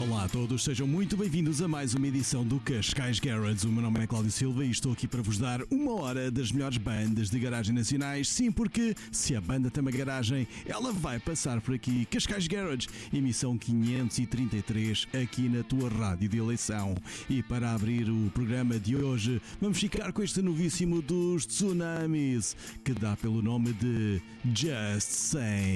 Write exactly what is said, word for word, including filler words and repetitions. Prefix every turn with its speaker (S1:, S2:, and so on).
S1: Olá a todos, sejam muito bem-vindos a mais uma edição do Cascais Garage. O meu nome é Cláudio Silva e estou aqui para vos dar uma hora das melhores bandas de garagem nacionais. Sim, porque se a banda tem uma garagem, ela vai passar por aqui. Cascais Garage, emissão quinhentos e trinta e três, aqui na tua rádio de eleição. E para abrir o programa de hoje, vamos ficar com este novíssimo dos Tsunamis, que dá pelo nome de Just Saying.